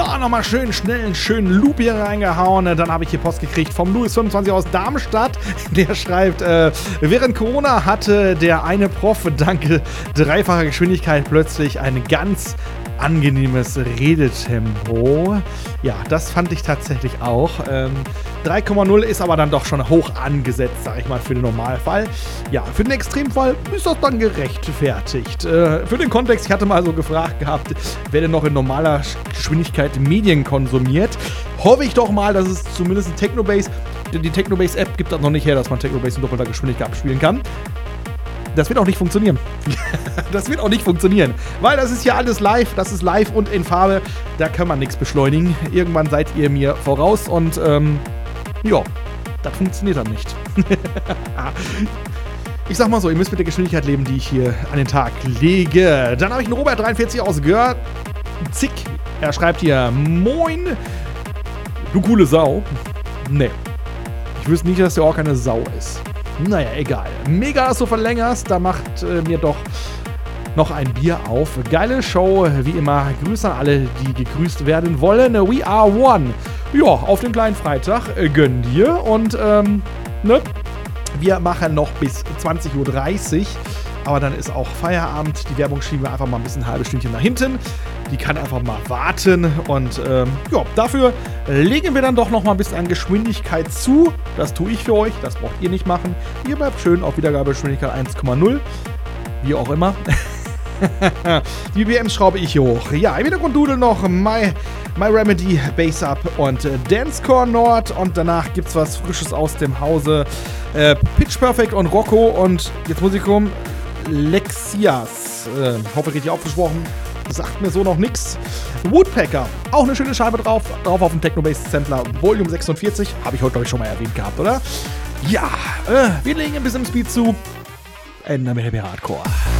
So, nochmal schön schnell einen schönen Loop hier reingehauen. Dann habe ich hier Post gekriegt vom Louis25 aus Darmstadt. Der schreibt, während Corona hatte der eine Prof dank dreifacher Geschwindigkeit plötzlich ein ganz angenehmes Redetempo. Ja, das fand ich tatsächlich auch. 3,0 ist aber dann doch schon hoch angesetzt, sag ich mal, für den Normalfall. Ja, für den Extremfall ist das dann gerechtfertigt. Für den Kontext, ich hatte mal so gefragt gehabt, wer denn noch in normaler Geschwindigkeit Medien konsumiert. Hoffe ich doch mal, dass es zumindest ein Technobase, die Technobase-App gibt das noch nicht her, dass man Technobase in doppelter Geschwindigkeit abspielen kann. Das wird auch nicht funktionieren. Das wird auch nicht funktionieren. Weil das ist ja alles live. Das ist live und in Farbe. Da kann man nichts beschleunigen. Irgendwann seid ihr mir voraus und ja, das funktioniert dann nicht. Ich sag mal so, ihr müsst mit der Geschwindigkeit leben, die ich hier an den Tag lege. Dann habe ich einen Robert43 aus Zick. Er schreibt hier, moin, du coole Sau. Nee. Ich wüsste nicht, dass der auch keine Sau ist. Naja, egal. Mega, dass du verlängerst. Da macht mir doch noch ein Bier auf. Geile Show. Wie immer, Grüße an alle, die gegrüßt werden wollen. We are one. Ja, auf den kleinen Freitag. Gönn dir. Und, ne? Wir machen noch bis 20:30 Uhr. Aber dann ist auch Feierabend. Die Werbung schieben wir einfach mal ein bisschen ein halbes Stündchen nach hinten. Die kann einfach mal warten. Und ja, dafür legen wir dann doch noch mal ein bisschen an Geschwindigkeit zu. Das tue ich für euch. Das braucht ihr nicht machen. Ihr bleibt schön auf Wiedergabegeschwindigkeit 1,0. Wie auch immer. Die BMs schraube ich hier hoch. Ja, im Hintergrund dudeln noch My Remedy, Bass Up und Dancecore Nord. Und danach gibt's was Frisches aus dem Hause Pitch Perfect und Rocco. Und jetzt Musikum Lexias. Hoffe, richtig aufgesprochen. Sagt mir so noch nix. Woodpecker. Auch eine schöne Scheibe drauf. Drauf auf dem Technobase Sampler Volume 46. Habe ich heute, glaube ich, schon mal erwähnt gehabt, oder? Ja, wir legen ein bisschen Speed zu. Ende mit der Hardcore.